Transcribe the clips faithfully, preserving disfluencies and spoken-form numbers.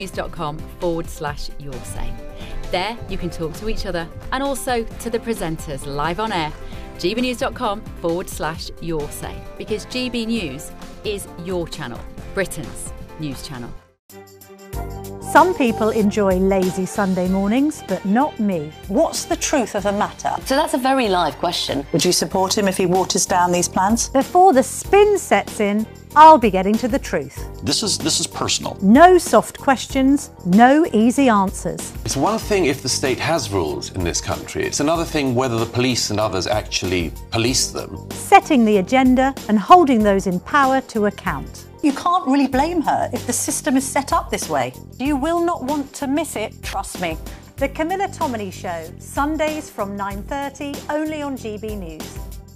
news.com forward slash your say. There you can talk to each other and also to the presenters live on air. gbnews.com forward slash your say, because G B News is your channel, Britain's news channel. Some people enjoy lazy Sunday mornings, but not me. What's the truth of the matter? So that's a very live question. Would you support him if he waters down these plans? Before the spin sets in, I'll be getting to the truth. This is this is personal. No soft questions, no easy answers. It's one thing if the state has rules in this country. It's another thing whether the police and others actually police them. Setting the agenda and holding those in power to account. You can't really blame her if the system is set up this way. You will not want to miss it, trust me. The Camilla Tominey Show, Sundays from nine thirty, only on G B News.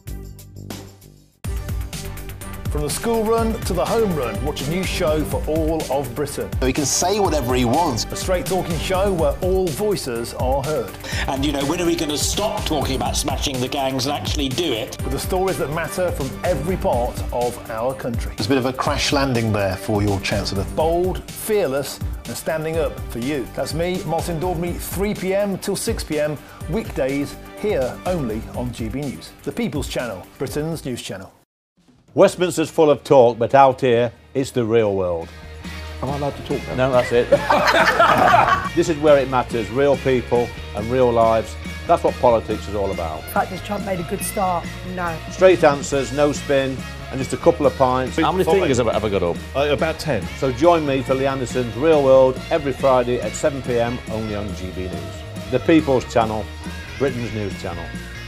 From the school run to the home run, watch a new show for all of Britain. He can say whatever he wants. A straight talking show where all voices are heard. And, you know, when are we going to stop talking about smashing the gangs and actually do it? With the stories that matter from every part of our country. There's a bit of a crash landing there for your Chancellor. Bold, fearless and standing up for you. That's me, Martin Daubney, three p m till six p m, weekdays, here only on G B News. The People's Channel, Britain's news channel. Westminster's full of talk, but out here, it's the real world. Am I allowed to talk now? No, that's it. This is where it matters, real people and real lives. That's what politics is all about. The fact is Trump made a good start, no. Straight answers, no spin, and just a couple of pints. How many fingers have I got up? Uh, about ten. So join me for Lee Anderson's Real World every Friday at seven p m only on G B News. The People's Channel, Britain's news channel.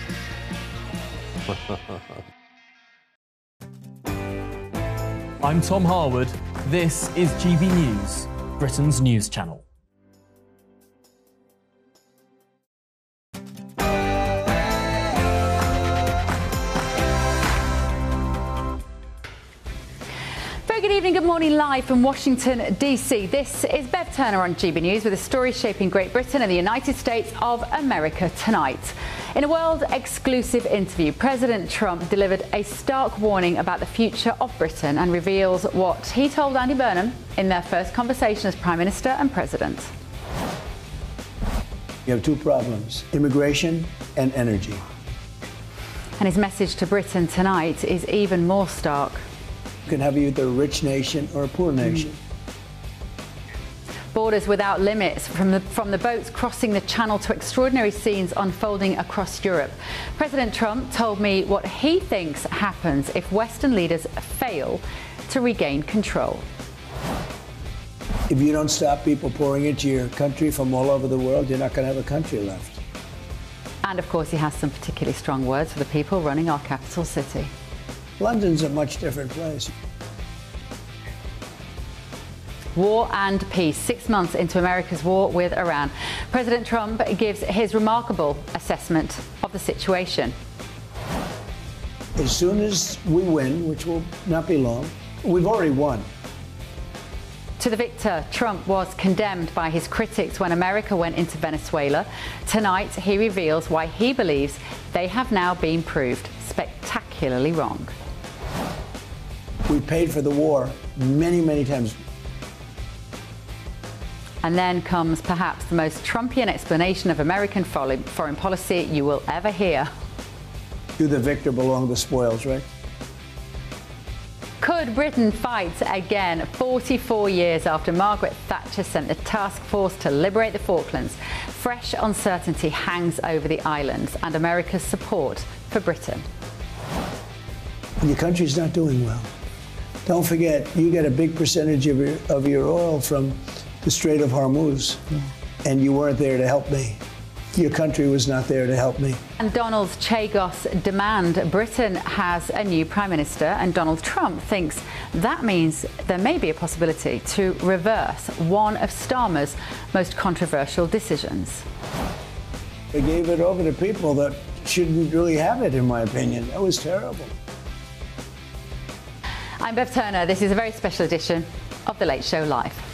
I'm Tom Harwood. This is G B News, Britain's news channel. Very good evening, good morning, live from Washington, D C. This is Bev Turner on G B News with a story shaping Great Britain and the United States of America tonight. In a world-exclusive interview, President Trump delivered a stark warning about the future of Britain and reveals what he told Andy Burnham in their first conversation as Prime Minister and President. You have two problems, immigration and energy. And his message to Britain tonight is even more stark. You can have either a rich nation or a poor nation. Mm. Borders without limits, from the, from the boats crossing the channel to extraordinary scenes unfolding across Europe. President Trump told me what he thinks happens if Western leaders fail to regain control. If you don't stop people pouring into your country from all over the world, you're not going to have a country left. And of course, he has some particularly strong words for the people running our capital city. London's a much different place. War and peace, six months into America's war with Iran. President Trump gives his remarkable assessment of the situation. As soon as we win, which will not be long, we've already won. To the victor, Trump was condemned by his critics when America went into Venezuela. Tonight, he reveals why he believes they have now been proved spectacularly wrong. We paid for the war many, many times. And then comes perhaps the most Trumpian explanation of American foreign policy you will ever hear. To the victor belong the spoils, right? Could Britain fight again forty-four years after Margaret Thatcher sent the task force to liberate the Falklands? Fresh uncertainty hangs over the islands and America's support for Britain. Your country's not doing well. Don't forget, you get a big percentage of your, of your oil from the Strait of Hormuz, and you weren't there to help me. Your country was not there to help me. And Donald's Chagos demand Britain has a new Prime Minister, and Donald Trump thinks that means there may be a possibility to reverse one of Starmer's most controversial decisions. They gave it over to people that shouldn't really have it, in my opinion. That was terrible. I'm Bev Turner. This is a very special edition of The Late Show Live.